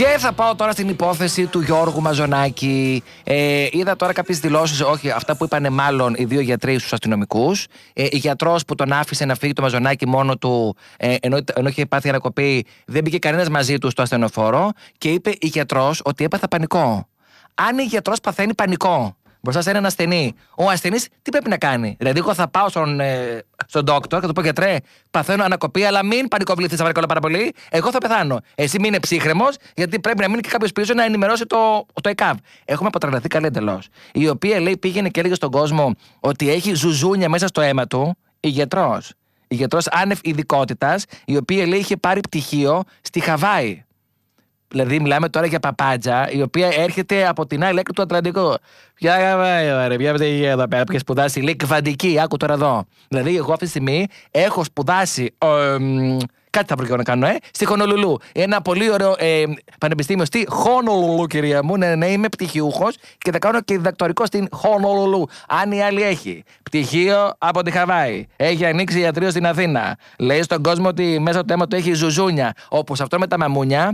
Και θα πάω τώρα στην υπόθεση του Γιώργου Μαζονάκη. Είδα τώρα κάποιες δηλώσεις, όχι αυτά που είπανε μάλλον οι δύο γιατροί στους αστυνομικούς. Η γιατρός που τον άφησε να φύγει το Μαζονάκη μόνο του, ενώ είχε πάθει ανακοπή, δεν μπήκε κανένας μαζί του στο ασθενοφόρο. Και είπε η γιατρός ότι έπαθα πανικό. Αν η γιατρός παθαίνει πανικό μπροστά σε έναν ασθενή, ο ασθενής τι πρέπει να κάνει? Δηλαδή, εγώ θα πάω στον ντόκτορ και θα του πω: γιατρέ, παθαίνω ανακοπή, αλλά μην πανικοβληθείς, θα παρακαλώ πάρα πολύ. Εγώ θα πεθάνω. Εσύ μην είναι ψύχρεμος, γιατί πρέπει να μείνει και κάποιος πίσω να ενημερώσει το ΕΚΑΒ. Έχουμε αποτραγγελθεί καλή εντελώς. Η οποία λέει πήγαινε και έλεγε στον κόσμο ότι έχει ζουζούνια μέσα στο αίμα του. Η γιατρός. Η γιατρός άνευ ειδικότητας, η οποία λέει είχε πάρει πτυχίο στη Χαβάη. Δηλαδή, μιλάμε τώρα για παπάντζα, η οποία έρχεται από την άλλη άκρη του Ατλαντικού. Ποια πτυχία εδώ πέρα, που έχει σπουδάσει, λέει κβαντική, άκου τώρα εδώ. Δηλαδή, εγώ αυτή τη στιγμή έχω σπουδάσει. Κάτι θα προκειμένου να κάνω, στη Χονολουλού. Ένα πολύ ωραίο πανεπιστήμιο στη Χονολουλού, κυρία μου. Ναι, είμαι πτυχιούχος και θα κάνω και διδακτορικό στην Χονολουλού. Αν η άλλη έχει πτυχίο από τη Χαβάη, έχει ανοίξει ιατρείο στην Αθήνα, λέει στον κόσμο ότι μέσα στο αίμα του έχει ζουζούνια, όπως αυτό με τα μαμούνια,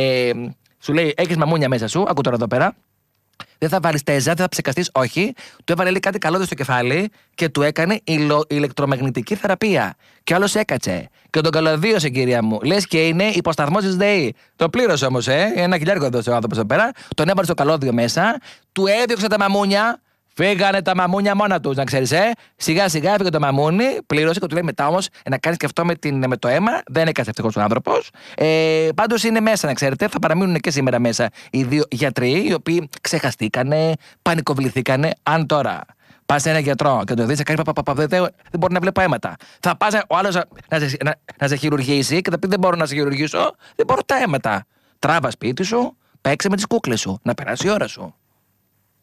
σου λέει: έχεις μαμούνια μέσα σου, ακού τώρα εδώ πέρα. Δεν θα βάλεις τέζα, δεν θα ψεκαστείς, όχι. Του έβαλε λέει κάτι καλώδιο στο κεφάλι και του έκανε ηλεκτρομαγνητική θεραπεία. Και ο άλλος έκατσε. Και τον καλωδίωσε, κυρία μου. Λες και είναι υποσταθμός της ΔΕΗ. Το πλήρωσε όμως, 1.000 έδωσε ο άνθρωπος εδώ πέρα. Τον έβαλε στο καλώδιο μέσα. Του έδιωξε τα μαμούνια. Φύγανε τα μαμούνια μόνα τους, να ξέρεις, Σιγά σιγά έφυγε το μαμούνι, πλήρωσε και του λέει μετά όμως να κάνεις και αυτό με το αίμα. Δεν έκασε ευτυχώς ο άνθρωπος. Πάντως είναι μέσα, να ξέρετε. Θα παραμείνουν και σήμερα μέσα οι δύο γιατροί, οι οποίοι ξεχαστήκανε, πανικοβληθήκανε. Αν τώρα πας σε ένα γιατρό και το δεις, δεν μπορεί να βλέπω αίματα. Θα πας ο άλλος να σε χειρουργήσει και θα πει: δεν μπορώ να σε χειρουργήσω, δεν μπορώ τα αίματα. Τράβα σπίτι σου, παίξε με τις κούκλες σου, να περάσει η ώρα σου.